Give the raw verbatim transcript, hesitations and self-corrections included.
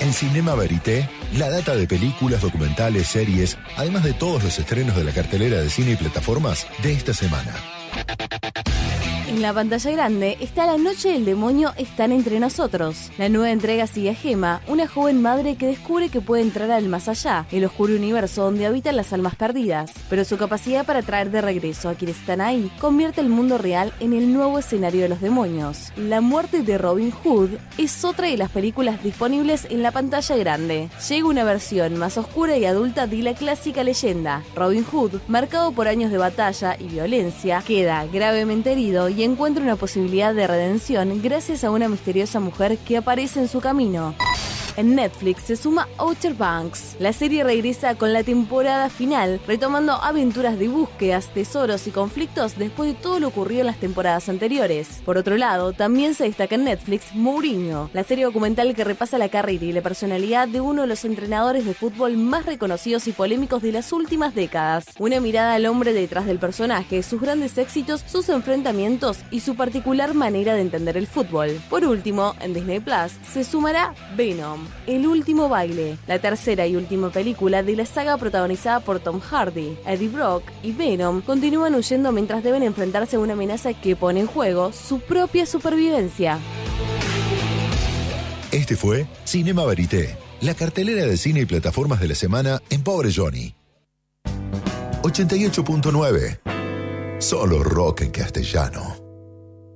En Cinema Verité, la data de películas, documentales, series, además de todos los estrenos de la cartelera de cine y plataformas de esta semana. En la pantalla grande está La Noche del Demonio están entre nosotros. La nueva entrega sigue a Gemma, una joven madre que descubre que puede entrar al más allá, el oscuro universo donde habitan las almas perdidas. Pero su capacidad para traer de regreso a quienes están ahí convierte el mundo real en el nuevo escenario de los demonios. La muerte de Robin Hood es otra de las películas disponibles en la pantalla grande. Llega una versión más oscura y adulta de la clásica leyenda. Robin Hood, marcado por años de batalla y violencia, queda gravemente herido y encuentra una posibilidad de redención gracias a una misteriosa mujer que aparece en su camino. En Netflix se suma Outer Banks. La serie regresa con la temporada final, retomando aventuras de búsquedas, tesoros y conflictos después de todo lo ocurrido en las temporadas anteriores. Por otro lado, también se destaca en Netflix Mourinho, la serie documental que repasa la carrera y la personalidad de uno de los entrenadores de fútbol más reconocidos y polémicos de las últimas décadas. Una mirada al hombre detrás del personaje, sus grandes éxitos, sus enfrentamientos y su particular manera de entender el fútbol. Por último, en Disney Plus se sumará Venom, El último baile, la tercera y última película de la saga protagonizada por Tom Hardy. Eddie Brock y Venom continúan huyendo mientras deben enfrentarse a una amenaza que pone en juego su propia supervivencia. Este fue Cinema Verité, la cartelera de cine y plataformas de la semana en Pobre Johnny. ochenta y ocho punto nueve. Solo rock en castellano.